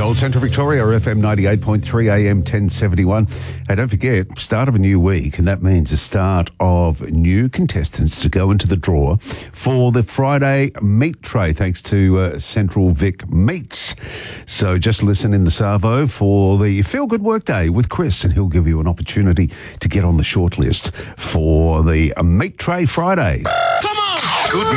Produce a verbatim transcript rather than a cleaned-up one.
Gold Central Victoria, F M ninety-eight point three, A M ten seventy-one. Hey, don't forget, start of a new week, and that means the start of new contestants to go into the draw for the Friday meat tray, thanks to uh, Central Vic Meats. So just listen in the Savo for the Feel Good Workday with Chris, and he'll give you an opportunity to get on the shortlist for the Meat Tray Friday. Come on! Good